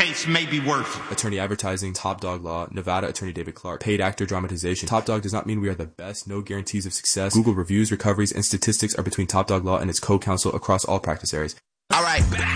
face may be worth it. Attorney advertising, Top Dog Law, Nevada attorney David Clark. Paid actor dramatization. Top Dog does not mean we are the best, no guarantees of success. Google reviews, recoveries, and statistics are between Top Dog Law and its co-counsel across all practice areas. All right.